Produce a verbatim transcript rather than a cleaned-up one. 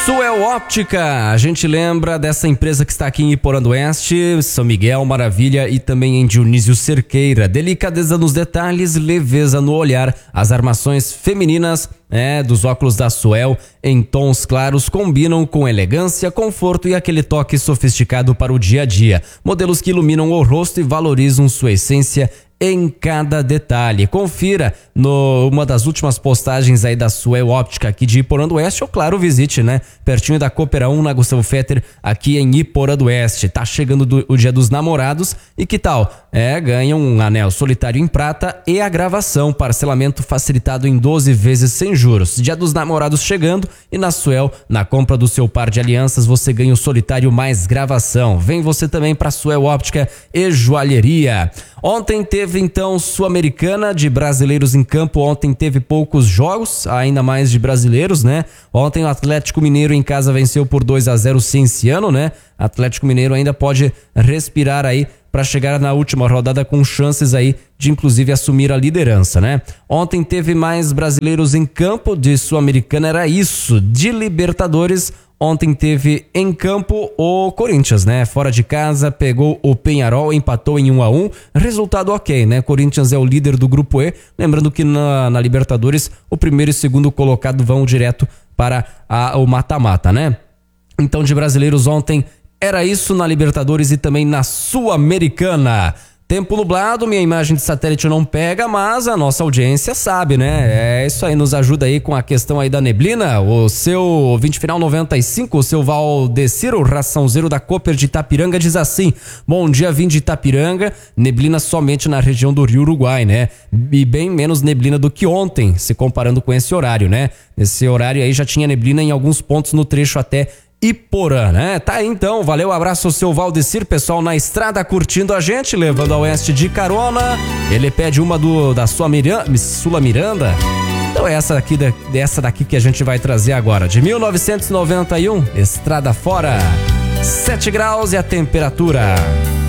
Suel Óptica, a gente lembra dessa empresa que está aqui em Iporã do Oeste, São Miguel, Maravilha e também em Dionísio Cerqueira. Delicadeza nos detalhes, leveza no olhar. As armações femininas é, dos óculos da Suel em tons claros combinam com elegância, conforto e aquele toque sofisticado para o dia a dia. Modelos que iluminam o rosto e valorizam sua essência em cada detalhe. Confira no uma das últimas postagens aí da Suel Óptica aqui de Iporã do Oeste, ou claro, visite, né? Pertinho da Coopera um, na Gustavo Fetter, aqui em Iporã do Oeste. Tá chegando do, o Dia dos Namorados e que tal? É, ganha um anel solitário em prata e a gravação, parcelamento facilitado em doze vezes sem juros. Dia dos Namorados chegando e na Suel, na compra do seu par de alianças, você ganha o solitário mais gravação. Vem você também para Suel Óptica e Joalheria. Ontem teve então Sul-Americana de brasileiros em campo. Ontem teve poucos jogos, ainda mais de brasileiros, né? Ontem o Atlético Mineiro em casa venceu por dois a zero o Cienciano, né? Atlético Mineiro ainda pode respirar aí para chegar na última rodada com chances aí de inclusive assumir a liderança, né? Ontem teve mais brasileiros em campo. De Sul-Americana era isso. De Libertadores, ontem teve em campo o Corinthians, né? Fora de casa, pegou o Peñarol, empatou em um a um. Resultado ok, né? Corinthians é o líder do grupo E. Lembrando que na, na Libertadores, o primeiro e segundo colocado vão direto para a, o mata-mata, né? Então, de brasileiros ontem, era isso na Libertadores e também na Sul-Americana. Tempo nublado, minha imagem de satélite não pega, mas a nossa audiência sabe, né? É isso aí, nos ajuda aí com a questão aí da neblina. O seu vinte final noventa e cinco, o seu Valdeciro, raçãozeiro da Cooper de Itapiranga, diz assim: bom dia, vim de Itapiranga, neblina somente na região do Rio Uruguai, né? E bem menos neblina do que ontem, se comparando com esse horário, né? Esse horário aí já tinha neblina em alguns pontos no trecho até Iporã, né? Tá aí então, valeu, abraço ao seu Valdecir, pessoal na estrada curtindo a gente, levando a Oeste de carona. Ele pede uma do da sua Miranda, Sula Miranda. Então é essa daqui, dessa daqui que a gente vai trazer agora, de mil novecentos e noventa e um, Estrada Fora, sete graus e a temperatura.